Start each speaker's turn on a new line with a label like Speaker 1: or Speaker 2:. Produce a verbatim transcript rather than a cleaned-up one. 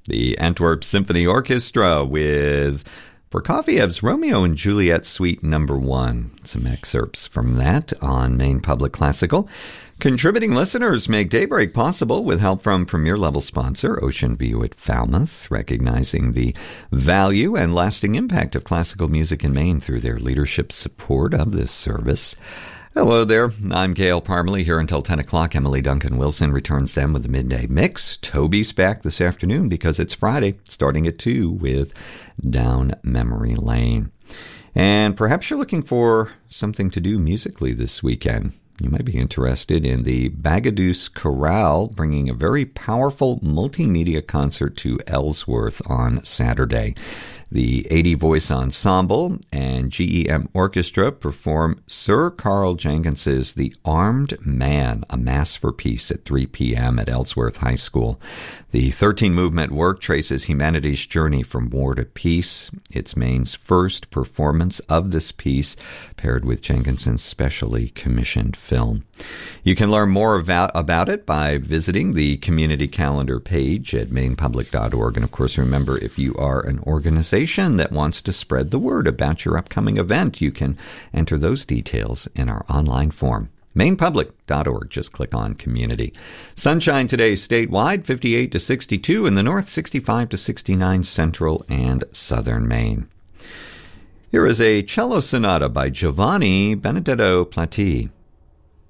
Speaker 1: the Antwerp Symphony Orchestra with Prokofiev's Romeo and Juliet Suite Number One. Some excerpts from that on Maine Public Classical. Contributing listeners make Daybreak possible with help from premier-level sponsor Ocean View at Falmouth, recognizing the value and lasting impact of classical music in Maine through their leadership support of this service. Hello there. I'm Gail Parmalee here until ten o'clock. Emily Duncan Wilson returns then with the Midday Mix. Toby's back this afternoon because it's Friday, starting at two with Down Memory Lane. And perhaps you're looking for something to do musically this weekend. You might be interested in the Bagaduce Chorale bringing a very powerful multimedia concert to Ellsworth on Saturday. The eighty-voice ensemble and G E M Orchestra perform Sir Carl Jenkins's The Armed Man, a Mass for Peace at three p.m. at Ellsworth High School. The thirteen-movement work traces humanity's journey from war to peace. It's Maine's first performance of this piece, paired with Jenkinson's specially commissioned film. You can learn more about, about it by visiting the community calendar page at maine public dot org. And, of course, remember, if you are an organization that wants to spread the word about your upcoming event, you can enter those details in our online form. maine public dot org. Just click on Community. Sunshine today statewide, fifty-eight to sixty-two in the north, sixty-five to sixty-nine central and southern Maine. Here is a cello sonata by Giovanni Benedetto Platti.